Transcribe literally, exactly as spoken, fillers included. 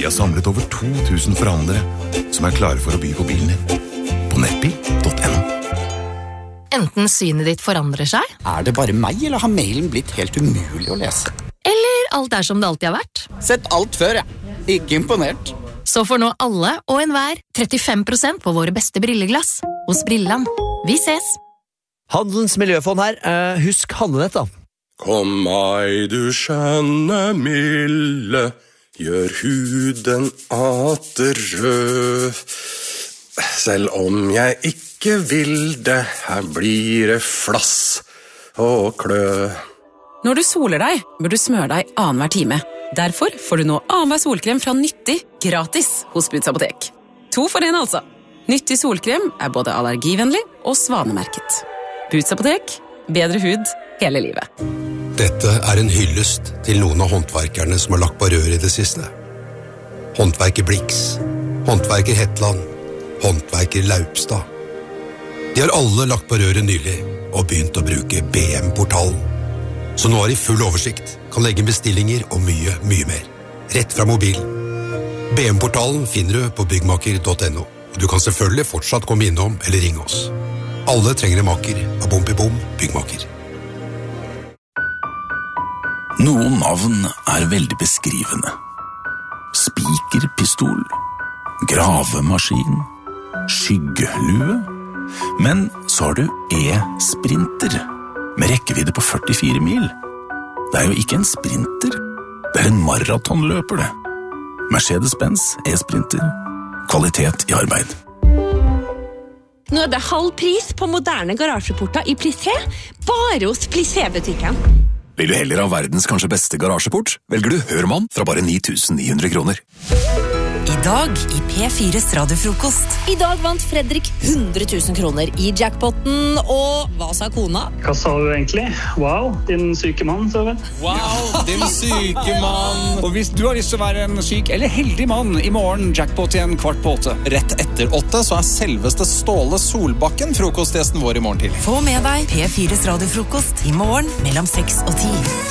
Vi har samlet over to tusen forhandlere som er klare for å by på bilen din. På nettbil punktum no. Enten synet ditt forandrer seg, Er det bare meg, eller har mailen blitt helt umulig å lese? eller alt er som det alltid har vært. Sett alt før, ja. Ikke imponert. Så får nå alle og enhver trettifem prosent på våre beste brilleglass hos Brilland. Vi ses! Handelens miljøfond her. Eh, husk handlenett da. Kom meg, du skjønne milde, gjør huden atter rød. Selv om jeg ikke vil det, her blir det flass og klø. Når du soler deg, bør du smøre deg annenhver time. Derfor får du nå annenhver solkrem fra Nyttig gratis hos Buds Apotek. To for en altså. Nyttig solkrem er både allergivennlig og svanemerket. Buds Apotek, bedre hud hele livet. Dette er en hyllest til noen av håndverkerne som har lagt på rør i det siste. Håndverker Blix, håndverker Hetland, håndverker Laupstad. De har alle lagt på røret nylig og begynt å bruke B M-portalen. Så nå har de full oversikt, kan legge bestillinger og mye, mye mer. Rett fra mobilen. B M-portalen finner du på byggmaker punktum no. Og du kan selvfølgelig fortsatt komme innom eller ringe oss. Alle trenger en maker av Bom i Bom byggmaker. Noen navn er veldig beskrivende. Spikerpistol, gravemaskin, skyggelue. Men så har du e-sprinter, med rekkevidde på førtifire mil. Det er jo ikke en sprinter, det er en maratonløper det. Mercedes-Benz e-sprinter. Kvalitet i arbeid. Nå er det halv pris på moderne garasjeporter i Plissé, bare hos Plissé-butikken. Vil du heller ha verdens kanskje beste garasjeport, velger du Hørmann fra bare ni tusen ni hundre kroner. I dag i P fires radiofrokost. I dag vant Fredrik hundre tusen kroner i jackpotten, og hva sa kona? Hva sa du egentlig? Wow, din syke mann, sa vi. Wow, din syke mann. Og hvis du har lyst til å være en syk eller heldig mann, i morgen jackpot igjen kvart på åtte. Rett etter åtte så er selveste Ståle Solbakken frokostgjesten vår i morgen tidlig. Få med deg P fires radiofrokost i morgen mellom seks og ti.